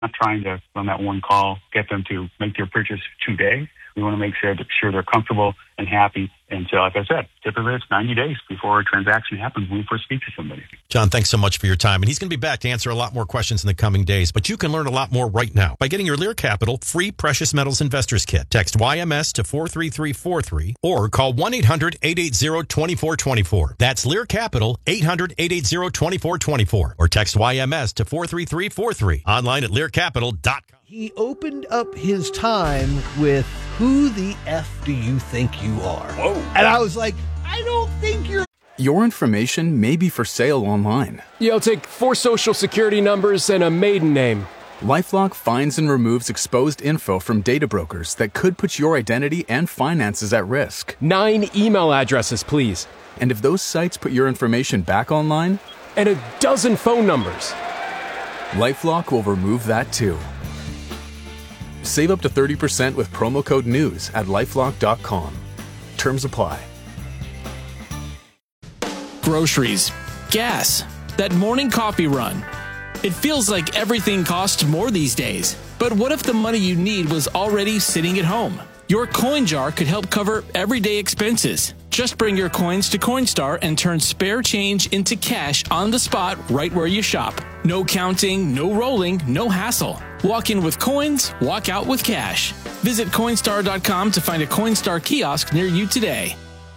not trying to, on that one call, get them to make their purchase today. We want to make sure they're comfortable and happy. And so, like I said, typically it's 90 days before a transaction happens when we first speak to somebody. John, thanks so much for your time. And he's going to be back to answer a lot more questions in the coming days. But you can learn a lot more right now by getting your Lear Capital free Precious Metals Investors Kit. Text YMS to 43343 or call 1-800-880-2424. That's Lear Capital, 800-880-2424. Or text YMS to 43343. Online at learcapital.com. He opened up his time with, who the F do you think you are? Whoa. And I was like, I don't think you're... Your information may be for sale online. Yeah, I'll take 4 social security numbers and a maiden name. LifeLock finds and removes exposed info from data brokers that could put your identity and finances at risk. 9 email addresses, please. And if those sites put your information back online... And a dozen phone numbers. LifeLock will remove that too. Save up to 30% with promo code NEWS at LifeLock.com. Terms apply. Groceries, gas, that morning coffee run. It feels like everything costs more these days. But what if the money you need was already sitting at home? Your coin jar could help cover everyday expenses. Just bring your coins to Coinstar and turn spare change into cash on the spot right where you shop. No counting, no rolling, no hassle. Walk in with coins, walk out with cash. Visit Coinstar.com to find a Coinstar kiosk near you today.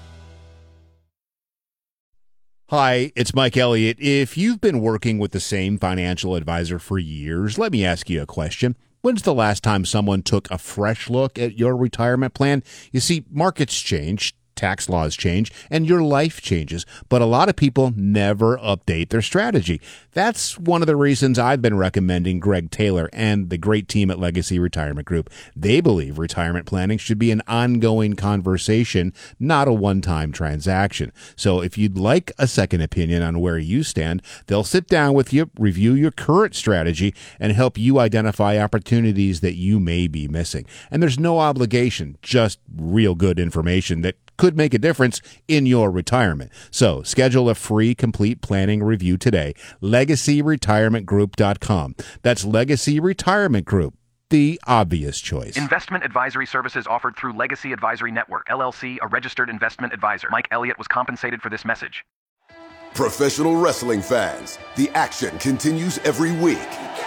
Hi, it's Mike Elliott. If you've been working with the same financial advisor for years, let me ask you a question. When's the last time someone took a fresh look at your retirement plan? You see, markets change, tax laws change, and your life changes, but a lot of people never update their strategy. That's one of the reasons I've been recommending Greg Taylor and the great team at Legacy Retirement Group. They believe retirement planning should be an ongoing conversation, not a one-time transaction. So if you'd like a second opinion on where you stand, they'll sit down with you, review your current strategy, and help you identify opportunities that you may be missing. And there's no obligation, just real good information that could make a difference in your retirement. So schedule a free complete planning review today. LegacyRetirementGroup.com. That's Legacy Retirement Group, the obvious choice. Investment advisory services offered through Legacy Advisory Network, LLC, a registered investment advisor. Mike Elliott was compensated for this message. Professional wrestling fans, the action continues every week.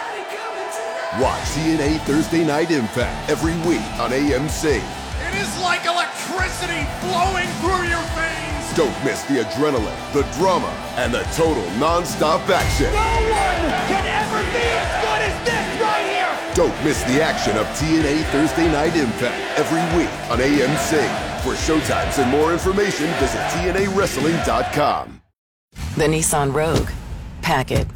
Watch TNA Thursday Night Impact every week on AMC. It is like electricity flowing through your veins. Don't miss the adrenaline, the drama, and the total non-stop action. No one can ever be as good as this right here. Don't miss the action of TNA Thursday Night Impact every week on AMC. For showtimes and more information, visit TNAWrestling.com. The Nissan Rogue. Pack it.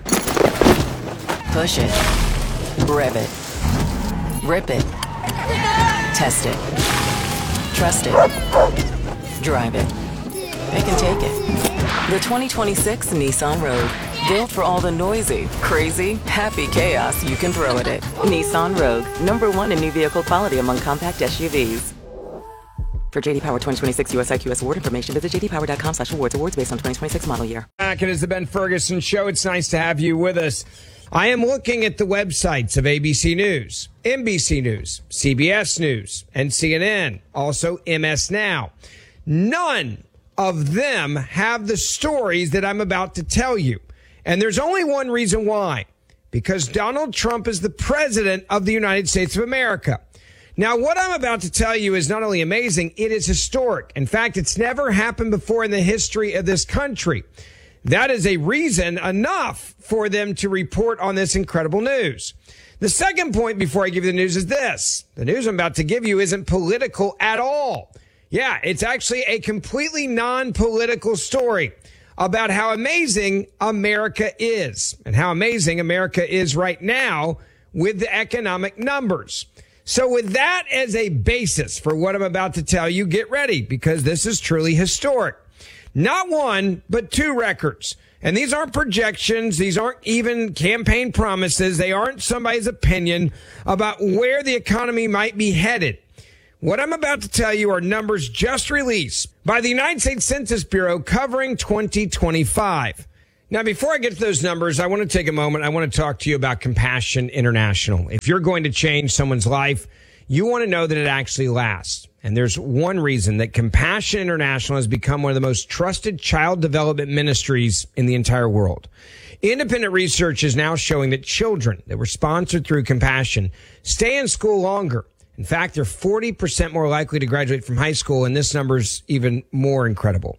Push it. Rev it. Rip it. Test it. Trust it. Drive it. It can take it. The 2026 Nissan Rogue. Built for all the noisy, crazy, happy chaos you can throw at it. Nissan Rogue. #1 in new vehicle quality among compact SUVs. For JD Power 2026 US IQS award information, visit jdpower.com/awards. Awards based on 2026 model year. Back, it is the Ben Ferguson Show. It's nice to have you with us. I am looking at the websites of ABC News, NBC News, CBS News, and CNN, also MS Now. None of them have the stories that I'm about to tell you. And there's only one reason why. Because Donald Trump is the president of the United States of America. Now, what I'm about to tell you is not only amazing, it is historic. In fact, it's never happened before in the history of this country. That is a reason enough for them to report on this incredible news. The second point before I give you the news is this. The news I'm about to give you isn't political at all. Yeah, it's actually a completely non-political story about how amazing America is and how amazing America is right now with the economic numbers. So with that as a basis for what I'm about to tell you, get ready because this is truly historic. Not one, but 2 records. And these aren't projections. These aren't even campaign promises. They aren't somebody's opinion about where the economy might be headed. What I'm about to tell you are numbers just released by the United States Census Bureau covering 2025. Now, before I get to those numbers, I want to take a moment. I want to talk to you about Compassion International. If you're going to change someone's life, you want to know that it actually lasts. And there's one reason that Compassion International has become one of the most trusted child development ministries in the entire world. Independent research is now showing that children that were sponsored through Compassion stay in school longer. In fact, they're 40% more likely to graduate from high school, and this number is even more incredible.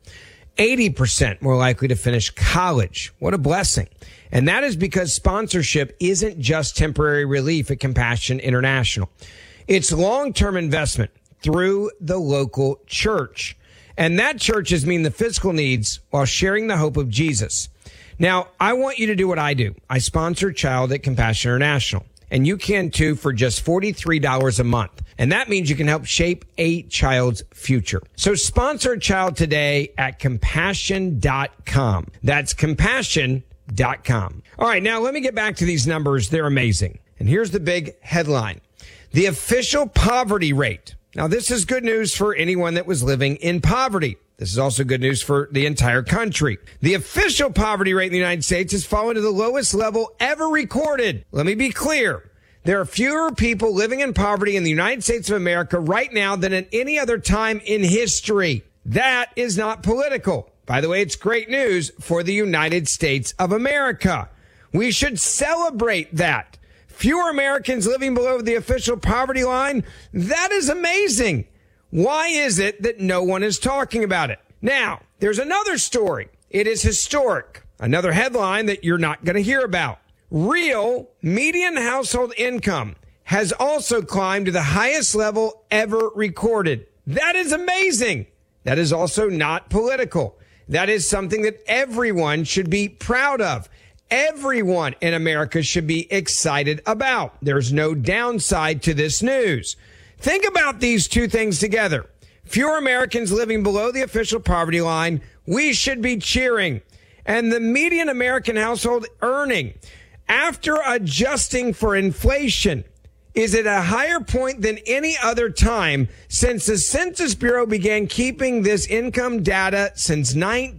80% more likely to finish college. What a blessing. And that is because sponsorship isn't just temporary relief at Compassion International. It's long-term investment through the local church. And that church is meeting the physical needs while sharing the hope of Jesus. Now, I want you to do what I do. I sponsor a child at Compassion International. And you can too for just $43 a month. And that means you can help shape a child's future. So sponsor a child today at compassion.com. That's compassion.com. All right, now let me get back to these numbers. They're amazing. And here's the big headline. The official poverty rate. Now, this is good news for anyone that was living in poverty. This is also good news for the entire country. The official poverty rate in the United States has fallen to the lowest level ever recorded. Let me be clear. There are fewer people living in poverty in the United States of America right now than at any other time in history. That is not political. By the way, it's great news for the United States of America. We should celebrate that. Fewer Americans living below the official poverty line. That is amazing. Why is it that no one is talking about it? Now, there's another story. It is historic. Another headline that you're not going to hear about. Real median household income has also climbed to the highest level ever recorded. That is amazing. That is also not political. That is something that everyone should be proud of. Everyone in America should be excited about. There's no downside to this news. Think about these two things together. Fewer Americans living below the official poverty line. We should be cheering. And the median American household earning, after adjusting for inflation, is at a higher point than any other time since the Census Bureau began keeping this income data since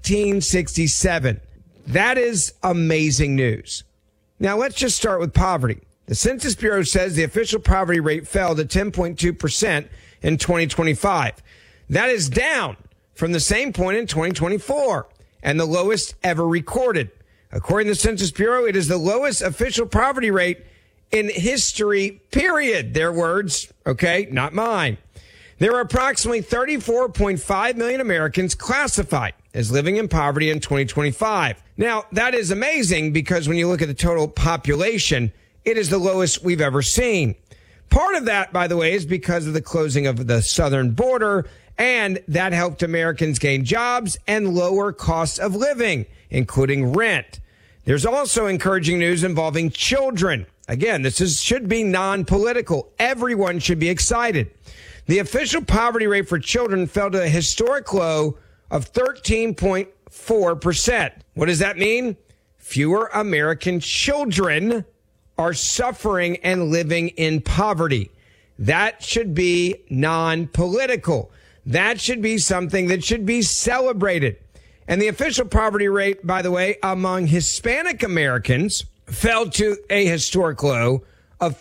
1967. That is amazing news. Now, let's just start with poverty. The Census Bureau says the official poverty rate fell to 10.2% in 2025. That is down from the same point in 2024 and the lowest ever recorded. According to the Census Bureau, it is the lowest official poverty rate in history, period. Their words, okay, not mine. There are approximately 34.5 million Americans classified as living in poverty in 2025. Now, that is amazing because when you look at the total population, it is the lowest we've ever seen. Part of that, by the way, is because of the closing of the southern border, and that helped Americans gain jobs and lower costs of living, including rent. There's also encouraging news involving children. Again, should be non-political. Everyone should be excited. The official poverty rate for children fell to a historic low of 13.4%. What does that mean? Fewer American children are suffering and living in poverty. That should be non-political. That should be something that should be celebrated. And the official poverty rate, by the way, among Hispanic Americans fell to a historic low of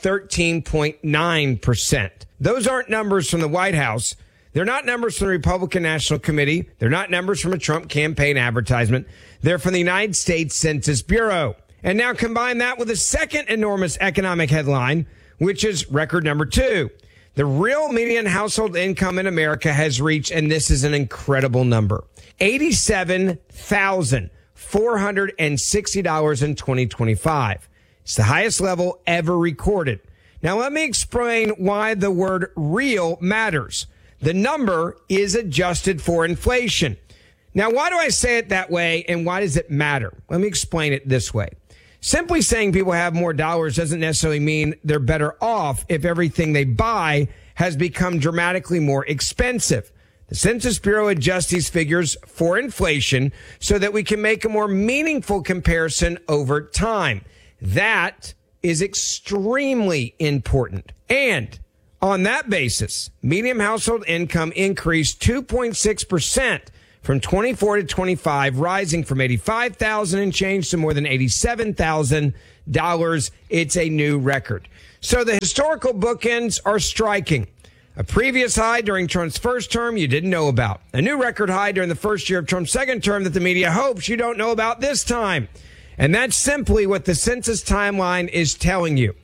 13.9%. Those aren't numbers from the White House. They're not numbers from the Republican National Committee. They're not numbers from a Trump campaign advertisement. They're from the United States Census Bureau. And now combine that with a second enormous economic headline, which is record number 2. The real median household income in America has reached, and this is an incredible number, $87,460 in 2025. It's the highest level ever recorded. Now, let me explain why the word real matters. The number is adjusted for inflation. Now, why do I say it that way, and why does it matter? Let me explain it this way. Simply saying people have more dollars doesn't necessarily mean they're better off if everything they buy has become dramatically more expensive. The Census Bureau adjusts these figures for inflation so that we can make a more meaningful comparison over time. That is extremely important. And on that basis, median household income increased 2.6% from 24 to 25, rising from $85,000 and change to more than $87,000. It's a new record. So the historical bookends are striking. A previous high during Trump's first term you didn't know about. A new record high during the first year of Trump's second term that the media hopes you don't know about this time. And that's simply what the census timeline is telling you.